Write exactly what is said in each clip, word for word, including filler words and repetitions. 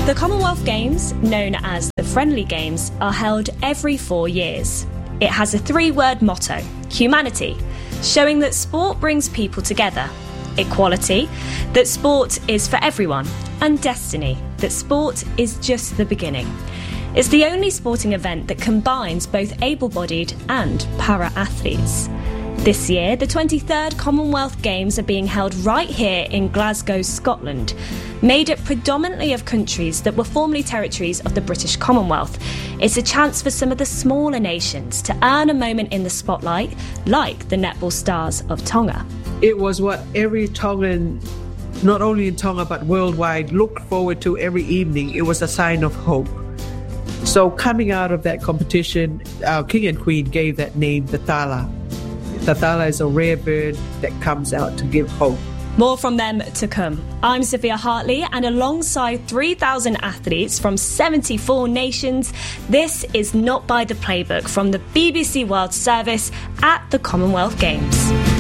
The Commonwealth Games, known as the Friendly Games, are held every four years. It has a three-word motto, humanity, showing that sport brings people together, equality, that sport is for everyone, and destiny, that sport is just the beginning. It's the only sporting event that combines both able-bodied and para-athletes. This year, the twenty-third Commonwealth Games are being held right here in Glasgow, Scotland, made up predominantly of countries that were formerly territories of the British Commonwealth. It's a chance for some of the smaller nations to earn a moment in the spotlight, like the netball stars of Tonga. It was what every Tongan, not only in Tonga but worldwide, looked forward to every evening. It was a sign of hope. So coming out of that competition, our king and queen gave that name the Thala. The Thala is a rare bird that comes out to give hope. More from them to come. I'm Sophia Hartley, and alongside three thousand athletes from seventy-four nations, this is Not by the Playbook from the B B C World Service at the Commonwealth Games.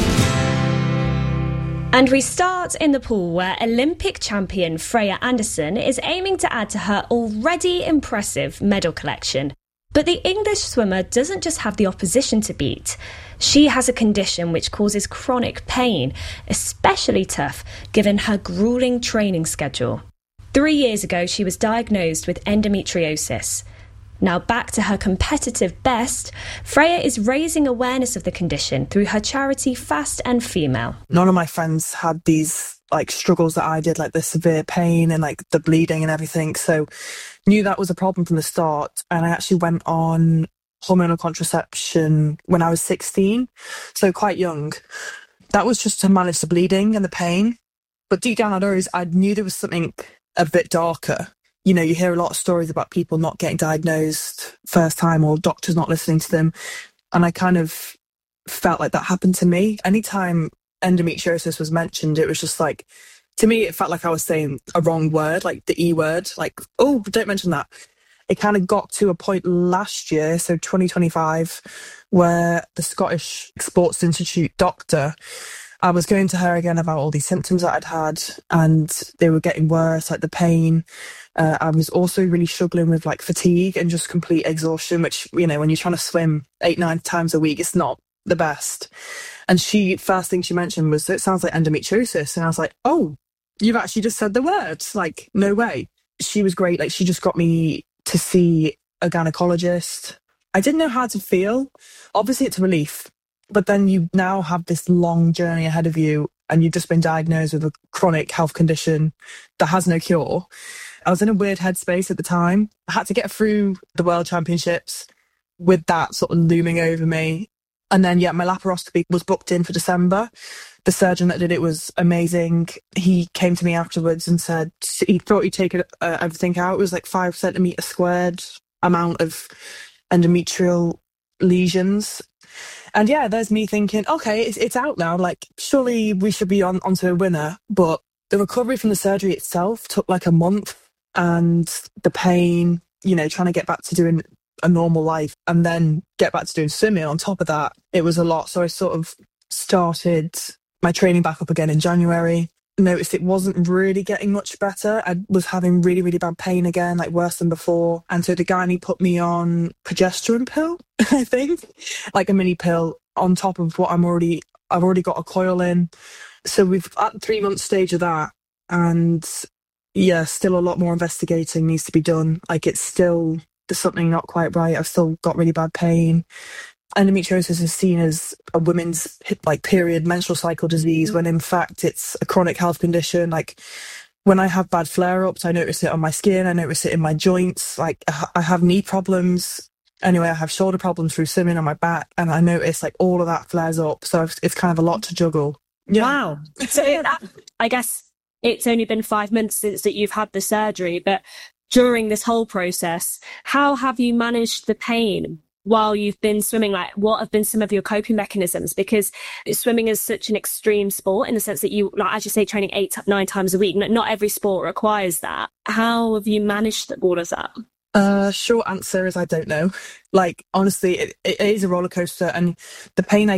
And we start in the pool where Olympic champion Freya Anderson is aiming to add to her already impressive medal collection. But the English swimmer doesn't just have the opposition to beat. She has a condition which causes chronic pain, especially tough given her gruelling training schedule. Three years ago, she was diagnosed with endometriosis. Now back to her competitive best, Freya is raising awareness of the condition through her charity Fast and Female. None of my friends had these like struggles that I did, like the severe pain and like the bleeding and everything. So knew that was a problem from the start. And I actually went on hormonal contraception when I was sixteen, so quite young. That was just to manage the bleeding and the pain. But deep down, I'd always, I knew there was something a bit darker. You know, you hear a lot of stories about people not getting diagnosed first time or doctors not listening to them. And I kind of felt like that happened to me. Anytime endometriosis was mentioned, it was just like, to me, it felt like I was saying a wrong word, like the E word, like, oh, don't mention that. It kind of got to a point last year, so twenty twenty-five, where the Scottish Sports Institute doctor, I was going to her again about all these symptoms that I'd had, and they were getting worse, like the pain. Uh, I was also really struggling with like fatigue and just complete exhaustion, which, you know, when you're trying to swim eight, nine times a week, it's not the best. And she, first thing she mentioned was, it sounds like endometriosis. And I was like, oh, you've actually just said the words. Like, no way. She was great. Like, she just got me to see a gynecologist. I didn't know how to feel. Obviously, it's a relief. But then you now have this long journey ahead of you, and you've just been diagnosed with a chronic health condition that has no cure. I was in a weird headspace at the time. I had to get through the World Championships with that sort of looming over me. And then, yeah, my laparoscopy was booked in for December. The surgeon that did it was amazing. He came to me afterwards and said he thought he'd taken uh, everything out. It was like five centimetre squared amount of endometrial lesions. And yeah, there's me thinking, okay, it's, it's out now. Like, surely we should be on onto a winner. But the recovery from the surgery itself took like a month. And the pain, you know, trying to get back to doing a normal life and then get back to doing swimming on top of that, it was a lot. So I sort of started my training back up again in January. Noticed it wasn't really getting much better. I was having really, really bad pain again, like worse than before. And so the gynae put me on progesterone pill, I think, like a mini pill on top of what I'm already, I've already got a coil in. So we've at the three month stage of that. And yeah, still a lot more investigating needs to be done. Like, it's still, there's something not quite right. I've still got really bad pain. Endometriosis is seen as a women's like period menstrual cycle disease, when in fact it's a chronic health condition. Like, when I have bad flare-ups, I notice it on my skin, I notice it in my joints. Like, I have knee problems. Anyway, I have shoulder problems through swimming on my back, and I notice like all of that flares up. So it's kind of a lot to juggle. Yeah. Wow. So that, I guess it's only been five months since that you've had the surgery, but during this whole process, how have you managed the pain while you've been swimming? Like, what have been some of your coping mechanisms? Because swimming is such an extreme sport in the sense that you, like, as you say, training eight, nine times a week. Not every sport requires that. How have you managed all of that? Uh, short answer is I don't know. Like, honestly, it, it is a roller coaster, and the pain I get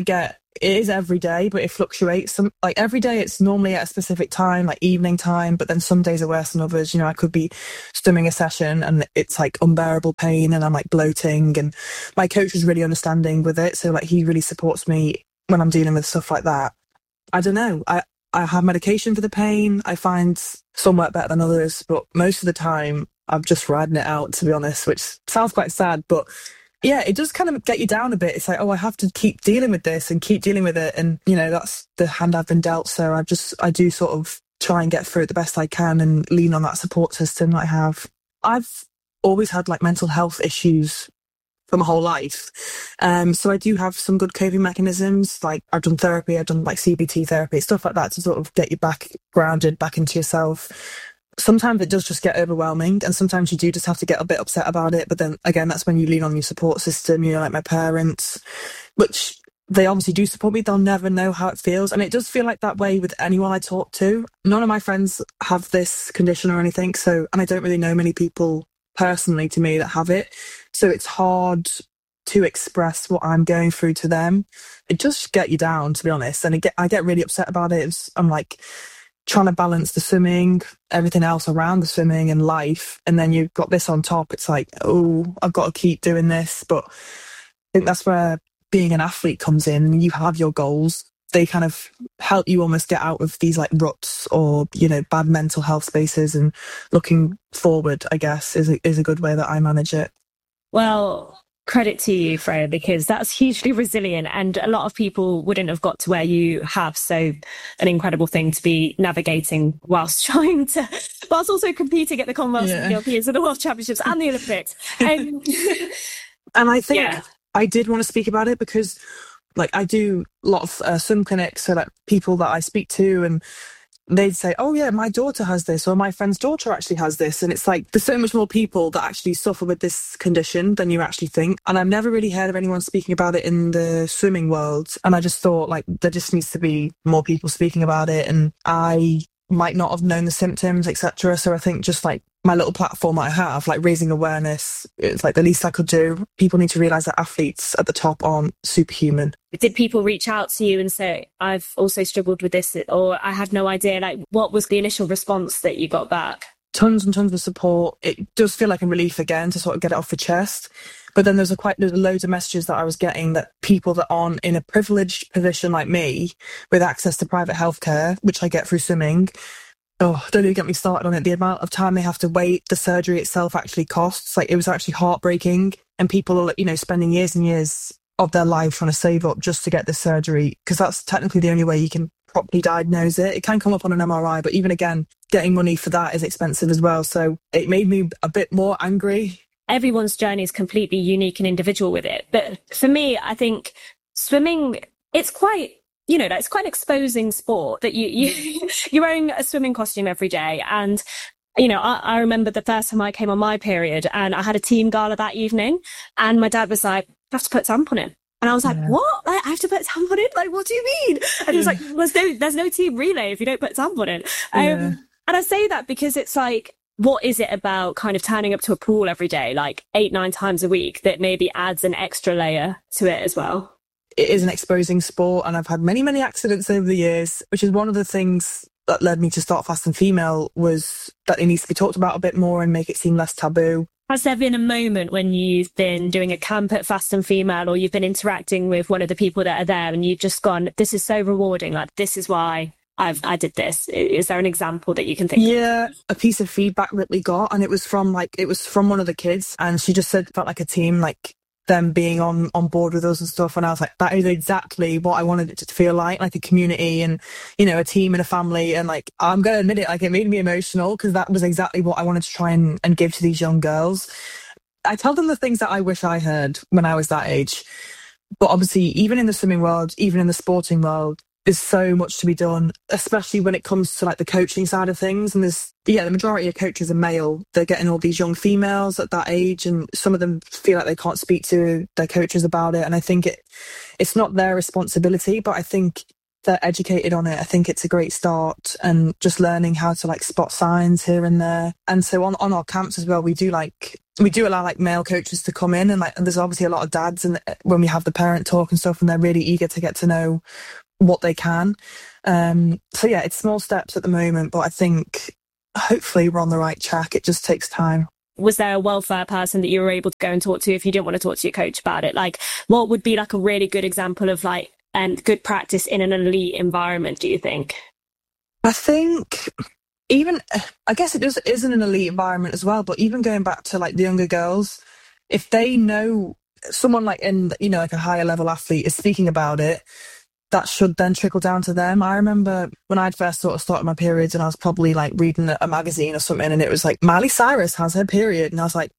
It is every day, but it fluctuates. Some like every day, it's normally at a specific time, like evening time. But then some days are worse than others. You know, I could be stimming a session and it's like unbearable pain, and I'm like bloating. And my coach is really understanding with it, so like he really supports me when I'm dealing with stuff like that. I don't know. I I have medication for the pain. I find some work better than others, but most of the time I'm just riding it out, to be honest, which sounds quite sad, but yeah, it does kind of get you down a bit. It's like, oh, I have to keep dealing with this and keep dealing with it. And, you know, that's the hand I've been dealt. So I just, I do sort of try and get through it the best I can and lean on that support system that I have. I've always had like mental health issues for my whole life. Um, so I do have some good coping mechanisms. Like I've done therapy, I've done like C B T therapy, stuff like that to sort of get you back grounded, back into yourself. Sometimes it does just get overwhelming, and sometimes you do just have to get a bit upset about it. But then again, that's when you lean on your support system, you know, like my parents, which they obviously do support me. They'll never know how it feels. And it does feel like that way with anyone I talk to. None of my friends have this condition or anything. So, and I don't really know many people personally to me that have it. So it's hard to express what I'm going through to them. It just get you down, to be honest. And it get, I get really upset about it. It's, I'm like, trying to balance the swimming, everything else around the swimming and life. And then you've got this on top. It's like, oh, I've got to keep doing this. But I think that's where being an athlete comes in. You have your goals. They kind of help you almost get out of these like ruts or, you know, bad mental health spaces, and looking forward, I guess, is a, is a good way that I manage it. Well, credit to you, Freya, because that's hugely resilient, and a lot of people wouldn't have got to where you have. So an incredible thing to be navigating whilst trying to, whilst also competing at the Commonwealth, yeah. the Europeans and the World Championships and the Olympics. Um, and I think yeah. I did want to speak about it because like I do a lot of uh, swim clinics, so like people that I speak to, and they'd say, oh yeah, my daughter has this, or my friend's daughter actually has this. And it's like, there's so much more people that actually suffer with this condition than you actually think. And I've never really heard of anyone speaking about it in the swimming world. And I just thought like, there just needs to be more people speaking about it. And I might not have known the symptoms, et cetera. So I think just like my little platform I have, like raising awareness, it's like the least I could do. People need to realise that athletes at the top aren't superhuman. Did people reach out to you and say, I've also struggled with this, or I had no idea? Like, what was the initial response that you got back? Tons and tons of support. It does feel like a relief again to sort of get it off the chest. But then there's a quite there's loads of messages that I was getting that people that aren't in a privileged position like me, with access to private healthcare, which I get through swimming, oh, don't even get me started on it. The amount of time they have to wait, the surgery itself actually costs. Like, it was actually heartbreaking. And people are, you know, spending years and years of their life trying to save up just to get this surgery, because that's technically the only way you can properly diagnose it. It can come up on an M R I, but even again, getting money for that is expensive as well. So it made me a bit more angry. Everyone's journey is completely unique and individual with it. But for me, I think swimming, it's quite, you know, it's quite an exposing sport that you, you, you're wearing a swimming costume every day. And, you know, I, I remember the first time I came on my period and I had a team gala that evening, and my dad was like, you have to put a tampon in. And I was like, yeah. what? Like, I have to put a tampon in? Like, what do you mean? And he was like, there's no, there's no team relay if you don't put a tampon in. Um, yeah. And I say that because it's like, what is it about kind of turning up to a pool every day, like eight, nine times a week, that maybe adds an extra layer to it as well? It is an exposing sport, and I've had many, many accidents over the years, which is one of the things that led me to start Fast and Female, was that it needs to be talked about a bit more and make it seem less taboo. Has there been a moment when you've been doing a camp at Fast and Female, or you've been interacting with one of the people that are there, and you've just gone, this is so rewarding, like, this is why I've, I did this? Is there an example that you can think yeah, of? Yeah, a piece of feedback that we got, and it was from like, it was from one of the kids, and she just said it felt like a team, like them being on, on board with us and stuff. And I was like, that is exactly what I wanted it to feel like, like a community and, you know, a team and a family. And like, I'm going to admit it, like it made me emotional, because that was exactly what I wanted to try and, and give to these young girls. I tell them the things that I wish I heard when I was that age. But obviously, even in the swimming world, even in the sporting world, there's so much to be done, especially when it comes to like the coaching side of things. And there's, yeah, the majority of coaches are male. They're getting all these young females at that age, and some of them feel like they can't speak to their coaches about it. And I think it, it's not their responsibility, but I think they're educated on it, I think it's a great start, and just learning how to like spot signs here and there. And so on, on our camps as well, we do like, we do allow like male coaches to come in, and like, and there's obviously a lot of dads, and when we have the parent talk and stuff, and they're really eager to get to know what they can. Um, so yeah, it's small steps at the moment, but I think hopefully we're on the right track. It just takes time. Was there a welfare person that you were able to go and talk to if you didn't want to talk to your coach about it? Like, what would be like a really good example of like, and good practice in an elite environment, do you think? I think even, I guess it is, is in an elite environment as well, but even going back to like the younger girls, if they know someone like in, you know, like a higher level athlete is speaking about it, that should then trickle down to them. I remember when I'd first sort of started my periods, and I was probably like reading a magazine or something, and it was like, Miley Cyrus has her period. And I was like,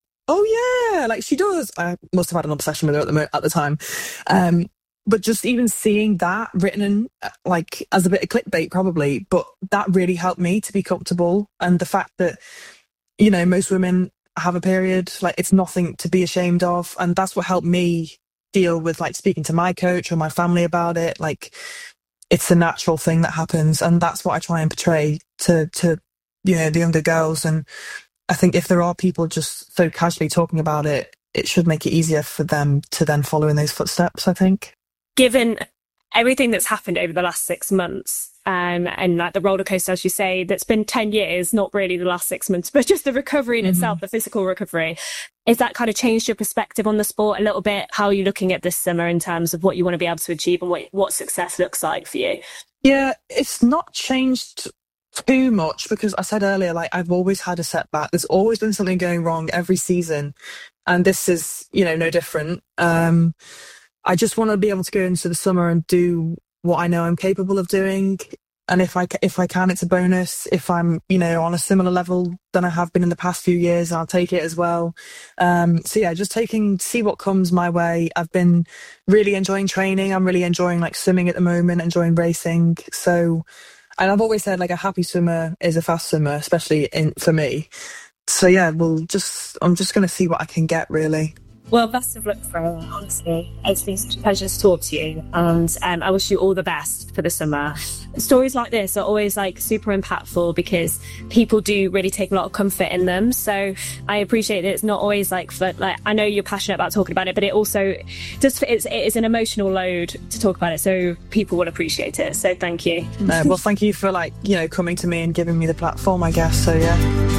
oh yeah, like she does. I must have had an obsession with her at the, mo- at the time. Um, But just even seeing that written in, like, as a bit of clickbait probably, but that really helped me to be comfortable. And the fact that, you know, most women have a period, like, it's nothing to be ashamed of. And that's what helped me deal with, like, speaking to my coach or my family about it. Like, it's a natural thing that happens. And that's what I try and portray to, to, you know, the younger girls. And I think if there are people just so casually talking about it, it should make it easier for them to then follow in those footsteps, I think. Given everything that's happened over the last six months um, and like the roller coaster, as you say, that's been ten years, not really the last six months, but just the recovery in mm-hmm. itself, the physical recovery, is that kind of changed your perspective on the sport a little bit? How are you looking at this summer in terms of what you want to be able to achieve and what, what success looks like for you? Yeah, it's not changed too much because I said earlier, like I've always had a setback. There's always been something going wrong every season. And this is, you know, no different. Um, I just want to be able to go into the summer and do what I know I'm capable of doing. And if I, if I can, it's a bonus. If I'm, you know, on a similar level than I have been in the past few years, I'll take it as well. Um, so yeah, just taking, see what comes my way. I've been really enjoying training. I'm really enjoying like swimming at the moment, enjoying racing. So, and I've always said like a happy swimmer is a fast swimmer, especially in, for me. So yeah, we'll just, I'm just going to see what I can get really. Well, best of luck, Freya, honestly. It's been such a pleasure to talk to you, and um, I wish you all the best for the summer. Stories like this are always like super impactful because people do really take a lot of comfort in them. So I appreciate that it's not always like, for, like I know you're passionate about talking about it, but it also just it's, it is an emotional load to talk about it. So people will appreciate it. So thank you. No, well, thank you for like, you know, coming to me and giving me the platform, I guess. So yeah.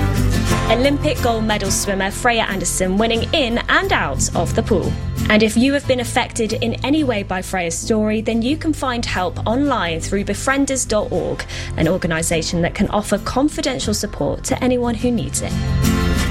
Olympic gold medal swimmer Freya Anderson winning in and out of the pool. And if you have been affected in any way by Freya's story, then you can find help online through befrienders dot org, an organisation that can offer confidential support to anyone who needs it.